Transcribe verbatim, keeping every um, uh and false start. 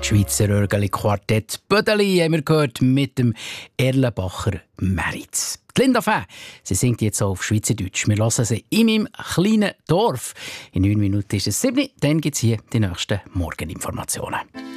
Schweizer Örgeli-Quartett Bödeli haben wir gehört mit dem Erlenbacher Meritz. Die Linda Fäh, sie singt jetzt auch auf Schweizerdeutsch. Wir hören sie in meinem kleinen Dorf. In neun Minuten ist es sieben. Dann gibt es hier die nächsten Morgeninformationen.